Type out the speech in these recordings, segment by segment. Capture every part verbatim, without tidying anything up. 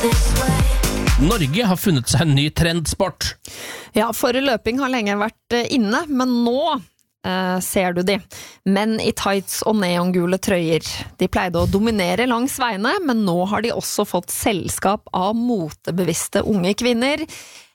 Norge har funnet seg en ny trendsport. Ja, for løping har lenge vært inne, men nå eh, ser du de. Menn i tights og neongule trøyer. De pleide å dominere langs veiene, men nå har de også fått selskap av motebevisste unge kvinner.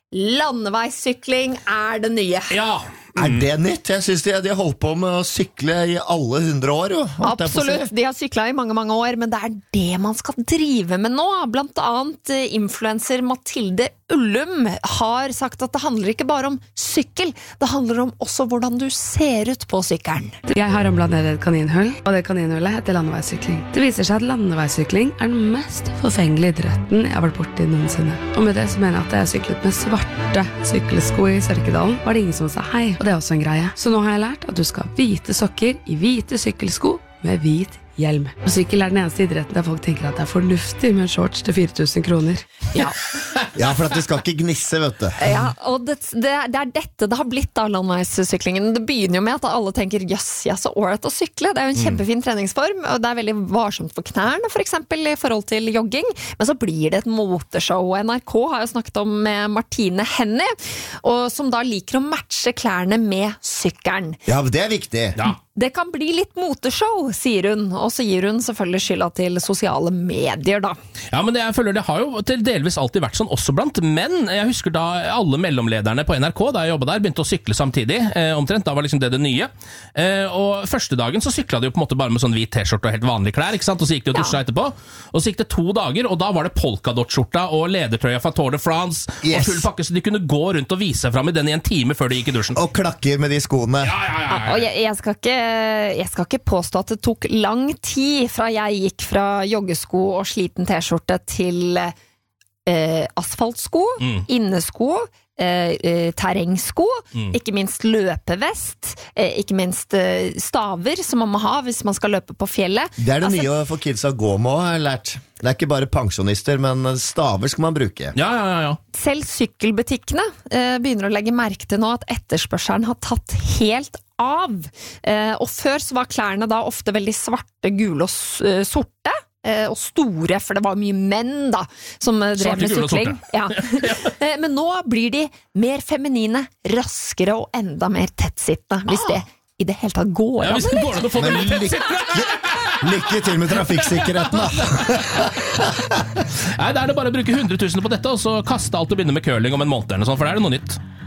Landeveissykling er det nye. Ja. Er det nytt? Jeg synes de, de har holdt på med å sykle i alle hundre år. Jo, Absolutt, de har syklet i mange, mange år, men det er det man skal drive med nå. Blant annet influencer Mathilde Ullum har sagt at det handler ikke bare om sykkel, det handler om også hvordan du ser ut på sykkelen. Jeg har ramlet ned et kaninhull, og det kaninhullet heter landeveissykling. Det viser seg at landeveissykling er den mest forfengelige idretten jeg har vært borti noensinne. Og med det så mener jeg at jeg syklet med svarte sykkelsko i Sørkedalen, var det ingen som sa hei. Og det er også en greie. Så nå har jeg lært at du skal ha hvite sokker i hvite sykkelsko med hvit hjelm. Og sykkel er den eneste idretten der folk tenker at det er fornuftig med shorts til fire tusen kroner. Ja. Ja, for at du skal ikke gnisse, vet du. Ja, og det, det, det er dette det har blitt da landeveissyklingen. Det begynner jo med at alle tenker, jøss, ja, så ålreit å sykle. Det er jo en kjempefin treningsform, og det er veldig varsomt for knærne, for eksempel, i forhold til jogging. Men så blir det et moteshow. N R K har jo snakket om med Martine Henny, og som da liker å matche klærne med sykkelen. Ja, det er viktig. Ja. Det kan bli litt moteshow, sier hun, og så gir hun selvfølgelig skylda til sosiale medier da. Ja, men det, jeg føler det har jo til delvis alltid vært sånn også blant menn. Jeg husker da alle mellomlederne på N R K, da jeg jobbet der, begynte å sykle samtidig, eh, omtrent, da var liksom det det nye. Eh, og første dagen så syklet de jo på en måte bare med sånn hvit t-skjorte og helt vanlige klær, ikke sant? Og så gikk de og dusja Ja. etterpå. Og så gikk det to dager, og da var det polkadot-skjorta og ledertrøya fra Tour de France, Yes. og full pakke, så de kunne gå rundt og vise seg frem i den i en time før de gikk i dusjen. Og klakker med de skoene. Ja, ja, ja, Ja, ja. og jeg, jeg, skal ikke, jeg skal ikke påstå at det tok lang tid fra jeg gikk fra joggesko og sliten t-skjorte til eh, asfaltsko, Mm. innesko, eh, eh, terrengsko, Mm. ikke minst løpevest, eh, ikke minst eh, staver som man må ha hvis man skal løpe på fjellet. Det er det Altså, nye for kids å gå med, har jeg lært. Det er ikke bare pensjonister, men staver skal man bruke. Ja, ja, ja, ja. Selv sykkelbutikkene eh, begynner å legge merke til nå at etterspørselen har tatt helt av. Eh, og før så var klærne da ofte veldig svarte, gule og s- eh, sorte. eh, Og store, for det var mye menn da som eh, drev Svarte, med gule og sykling. Ja. Eh, Men nå blir de mer feminine, raskere og enda mer tettsittende, hvis det i det hele tatt går Ja, an. hvis det går an å få det Men litt lykke, tettsittende. lykke til med trafikksikkerheten, da. Nei, da er det bare å bruke hundre tusen på dette, og så kaste alt og begynne med curling om en måned eller sånn, for det er det noe nytt.